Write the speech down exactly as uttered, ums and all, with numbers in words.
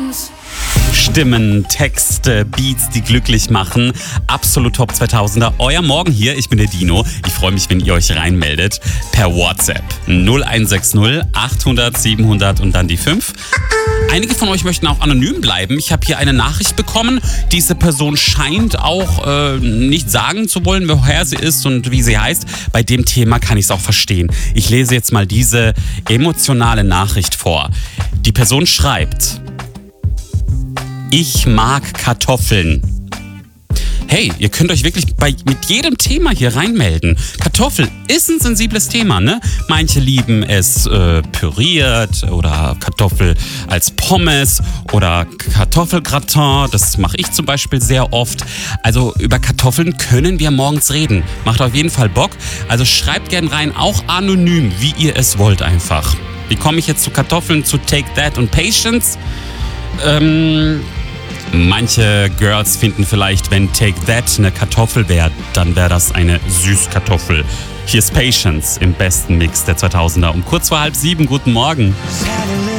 Stimmen, Texte, Beats, die glücklich machen. Absolut Top zweitausender. Euer Morgen hier. Ich bin der Dino. Ich freue mich, wenn ihr euch reinmeldet. Per WhatsApp. null eins sechs null achthundert siebenhundert und dann die fünf. Einige von euch möchten auch anonym bleiben. Ich habe hier eine Nachricht bekommen. Diese Person scheint auch äh, nicht sagen zu wollen, woher sie ist und wie sie heißt. Bei dem Thema kann ich es auch verstehen. Ich lese jetzt mal diese emotionale Nachricht vor. Die Person schreibt: Ich mag Kartoffeln. Hey, ihr könnt euch wirklich bei, mit jedem Thema hier reinmelden. Kartoffel ist ein sensibles Thema, ne? Manche lieben es äh, püriert oder Kartoffel als Pommes oder Kartoffelgratin. Das mache ich zum Beispiel sehr oft. Also über Kartoffeln können wir morgens reden. Macht auf jeden Fall Bock. Also schreibt gern rein, auch anonym, wie ihr es wollt einfach. Wie komme ich jetzt zu Kartoffeln, zu Take That und Patience? Ähm... Manche Girls finden vielleicht, wenn Take That eine Kartoffel wäre, dann wäre das eine Süßkartoffel. Hier ist Patience im besten Mix der zweitausender um kurz vor halb sieben. Guten Morgen.